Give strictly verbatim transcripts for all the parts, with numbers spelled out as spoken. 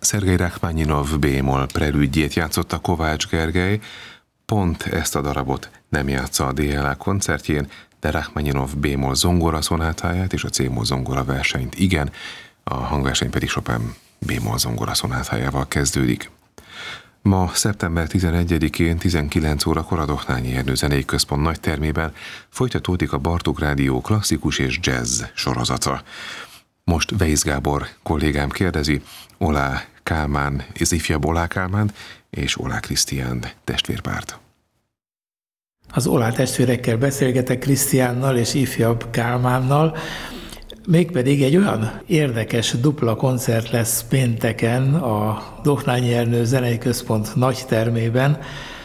Szergej Rachmaninov B-moll prelüdjét játszotta Kovács Gergely, pont ezt a darabot nem játsza a dé el á koncertjén, de Rachmaninov B-moll zongora szonátáját és a C-moll zongora versenyt igen, a hangverseny pedig Chopin B-moll zongora szonátájával kezdődik. Ma szeptember tizenegyedikén tizenkilenc órakor a Dohnányi Ernő Zenei Központ nagytermében folytatódik a Bartók Rádió klasszikus és jazz sorozata. Most Weisz Gábor kollégám kérdezi Olá Kálmán, az ifjabb Olá Kálmánt és Olá Krisztián testvérpárt. Az Olá testvérekkel beszélgetek, Krisztiánnal és ifjabb Kálmánnal, mégpedig egy olyan érdekes dupla koncert lesz pénteken a Dohnányi Ernő Zenei Központ nagytermében,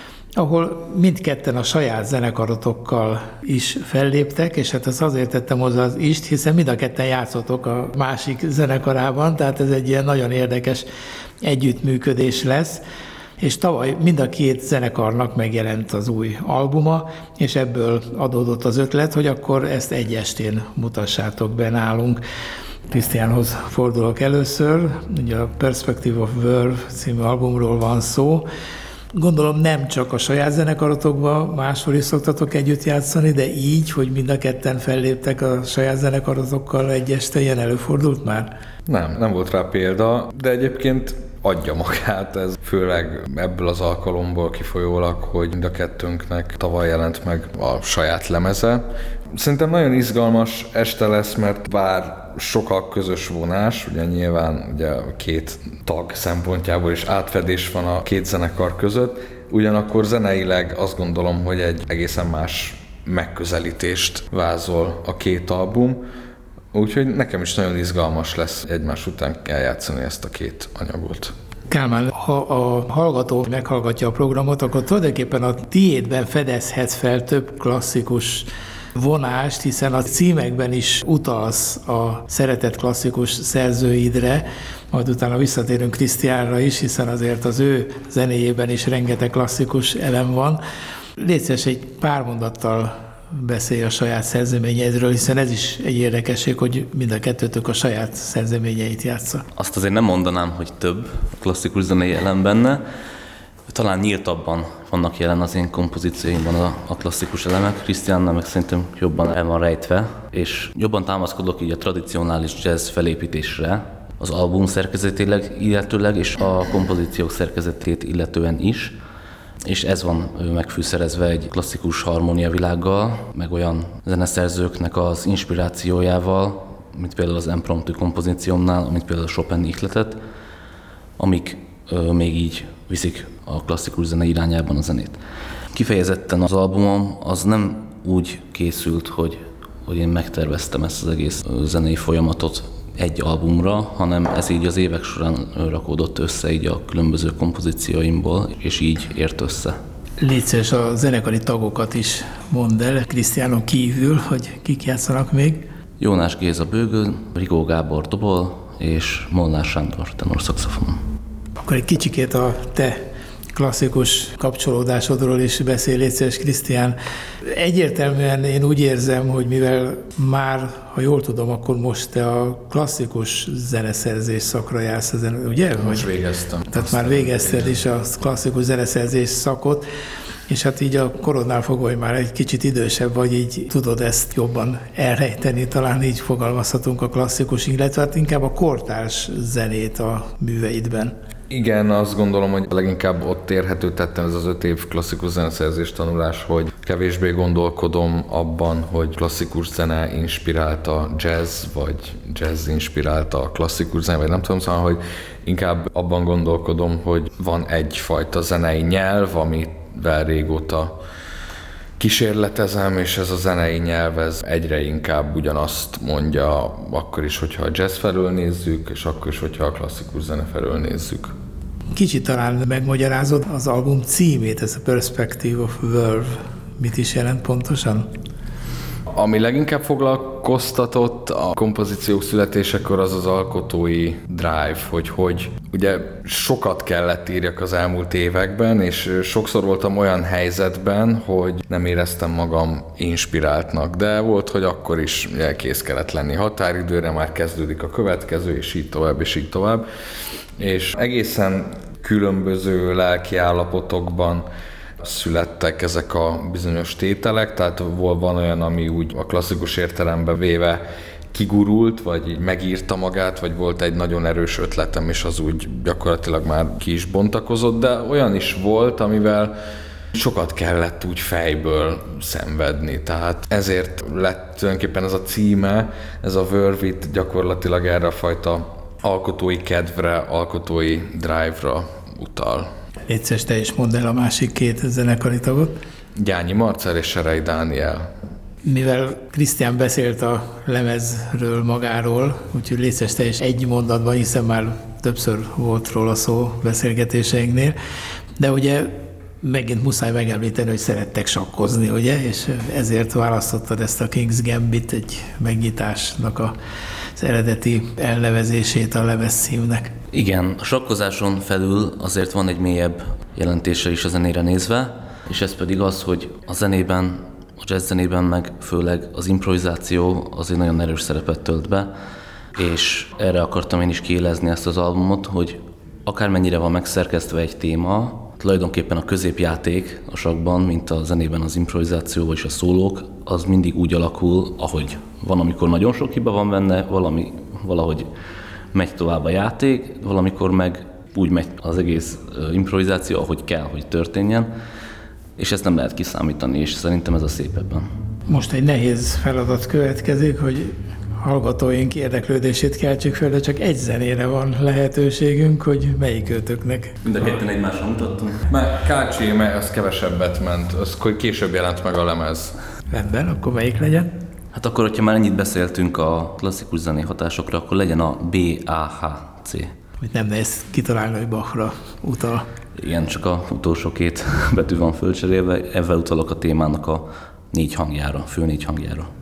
ahol mindketten a saját zenekarotokkal is felléptek, és hát ezt azért tettem hozzá az ist, hiszen mind a ketten játszottok a másik zenekarában, tehát ez egy ilyen nagyon érdekes együttműködés lesz, és tavaly mind a két zenekarnak megjelent az új albuma, és ebből adódott az ötlet, hogy akkor ezt egy estén mutassátok be nálunk. Krisztiánhoz fordulok először, ugye a Perspective of Verve című albumról van szó. Gondolom nem csak a saját zenekarotokban, máshol is szoktatok együtt játszani, de így, hogy mind a ketten felléptek a saját zenekarotokkal egy este, ilyen előfordult már? Nem, nem volt rá példa, de egyébként adja magát ez, főleg ebből az alkalomból kifolyólag, hogy mind a kettőnknek tavaly jelent meg a saját lemeze. Szerintem nagyon izgalmas este lesz, mert bár sokak közös vonás, ugye nyilván ugye a két tag szempontjából is átfedés van a két zenekar között, ugyanakkor zeneileg azt gondolom, hogy egy egészen más megközelítést vázol a két album, úgyhogy nekem is nagyon izgalmas lesz egymás után eljátszani ezt a két anyagot. Kálmán, ha a hallgató meghallgatja a programot, akkor tulajdonképpen a tiédben fedezhetsz fel több klasszikus vonást, hiszen a címekben is utalsz a szeretett klasszikus szerzőidre, majd utána visszatérünk Krisztiánra is, hiszen azért az ő zenéjében is rengeteg klasszikus elem van. Légy szíves, egy pár mondattal beszélj a saját szerzeményeidről, hiszen ez is egy érdekesség, hogy mind a kettőtök a saját szerzeményeit játsza. Azt azért nem mondanám, hogy több klasszikus zenei elem benne, talán nyíltabban vannak jelen az én kompozícióimban a, a klasszikus elemek, Krisztiánnal meg szerintem jobban el van rejtve, és jobban támaszkodok így a tradicionális jazz felépítésre, az album szerkezetileg illetőleg, és a kompozíciók szerkezetét illetően is, és ez van megfűszerezve egy klasszikus harmóniavilággal, meg olyan zeneszerzőknek az inspirációjával, mint például az impromptu kompozíciómnál, mint például a Chopin ihletet, amik ö, még így viszik a klasszikus zene irányában a zenét. Kifejezetten az albumom az nem úgy készült, hogy, hogy én megterveztem ezt az egész zenei folyamatot egy albumra, hanem ez így az évek során rakódott össze így a különböző kompozícióimból, és így ért össze. Légy szíves, a zenekari tagokat is mondd el, Krisztiánon kívül, hogy kik játszanak még. Jónás Géza bőgő, Rigó Gábor dobol, és Molnár Sándor tenorszaxofon. Akkor egy kicsikét a te klasszikus kapcsolódásodról is beszél, légy szíves, Krisztián. Egyértelműen én úgy érzem, hogy mivel már, ha jól tudom, akkor most te a klasszikus zeneszerzés szakra jársz, ugye? Most végeztem. Tehát már végezted is a klasszikus zeneszerzés szakot, és hát így a korodnál fogva, hogy már egy kicsit idősebb vagy, így tudod ezt jobban elrejteni, talán így fogalmazhatunk a klasszikus, illetve hát inkább a kortárs zenét a műveidben. Igen, azt gondolom, hogy leginkább ott érhető tettem ez az öt év klasszikus zeneszerzés tanulás, hogy kevésbé gondolkodom abban, hogy klasszikus zene inspirálta jazz, vagy jazz inspirálta a klasszikus zene, vagy nem tudom, szóval, hogy inkább abban gondolkodom, hogy van egyfajta zenei nyelv, amivel régóta kísérletezem, és ez a zenei nyelv ez egyre inkább ugyanazt mondja, akkor is, hogyha a jazz felől nézzük, és akkor is, hogyha a klasszikus zene felől nézzük. Kicsit talán megmagyarázod az album címét, ez a Perspective of Verve. Mit is jelent pontosan? Ami leginkább foglalkoztatott a kompozíciók születésekor, az az alkotói drive, hogy, hogy ugye sokat kellett írjak az elmúlt években, és sokszor voltam olyan helyzetben, hogy nem éreztem magam inspiráltnak, de volt, hogy akkor is kész kellett lenni határidőre, már kezdődik a következő, és így tovább, és így tovább. És egészen különböző lelki állapotokban születtek ezek a bizonyos tételek, tehát van olyan, ami úgy a klasszikus értelembe véve kigurult, vagy így megírta magát, vagy volt egy nagyon erős ötletem, és az úgy gyakorlatilag már ki is bontakozott, de olyan is volt, amivel sokat kellett úgy fejből szenvedni. Tehát ezért lett tulajdonképpen ez a címe, ez a Verve It gyakorlatilag erre a fajta alkotói kedvre, alkotói drive-ra utal. Légy te is mondd el a másik két zenekari tagot. Gyányi Marcell és Serei Dániel. Mivel Krisztián beszélt a lemezről magáról, úgyhogy légy te is egy mondatban, hiszen már többször volt róla szó beszélgetéseinknél, de ugye megint muszáj megemlíteni, hogy szerettek sakkozni, ugye, és ezért választottad ezt a King's Gambit egy megnyitásnak a az eredeti elnevezését a lemezcímnek. Igen, a sakkozáson felül azért van egy mélyebb jelentése is a zenére nézve, és ez pedig az, hogy a zenében, a jazz zenében meg főleg az improvizáció az egy nagyon erős szerepet tölt be, és erre akartam én is kiélezni ezt az albumot, hogy akármennyire van megszerkesztve egy téma, tulajdonképpen a középjáték a sakkban, mint a zenében az improvizáció vagy a szólók, az mindig úgy alakul, ahogy van, amikor nagyon sok hiba van benne, valami, valahogy megy tovább a játék, valamikor meg úgy megy az egész improvizáció, ahogy kell, hogy történjen, és ezt nem lehet kiszámítani, és szerintem ez a szép ebben. Most egy nehéz feladat következik, hogy hallgatóink érdeklődését keltsük fel, de csak egy zenére van lehetőségünk, hogy melyik őtöknek. Mind a ketten egymásra mutattunk. Mert Kácsi, mert az kevesebbet ment, az később jelent meg a lemez. Rendben, akkor melyik legyen? Hát akkor, hogyha már ennyit beszéltünk a klasszikus zené hatásokra, akkor legyen a B A H C. Hogy nem nehéz kitalálni, hogy Bachra utal. Igen, csak a utolsó két betű van fölcserélve, ezzel utalok a témának a négy hangjára, fő négy hangjára.